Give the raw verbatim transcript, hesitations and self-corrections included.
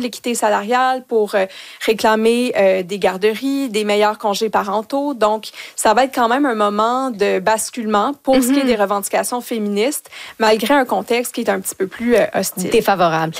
l'équité salariale, pour euh, réclamer euh, des garderies, des meilleurs congés parentaux. Donc, ça va être quand même un moment de basculement pour mm-hmm. ce qui est des revendications féministes, malgré un contexte qui est un petit peu plus euh, hostile. Défavorable.